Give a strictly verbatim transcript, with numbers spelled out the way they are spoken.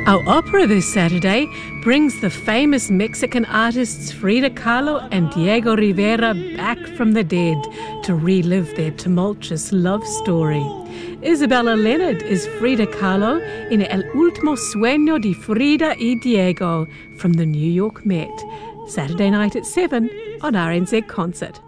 Our opera this Saturday brings the famous Mexican artists Frida Kahlo and Diego Rivera back from the dead to relive their tumultuous love story. Isabella Leonard is Frida Kahlo in El Último Sueño de Frida y Diego from the New York Met. Saturday night at seven on R N Z Concert.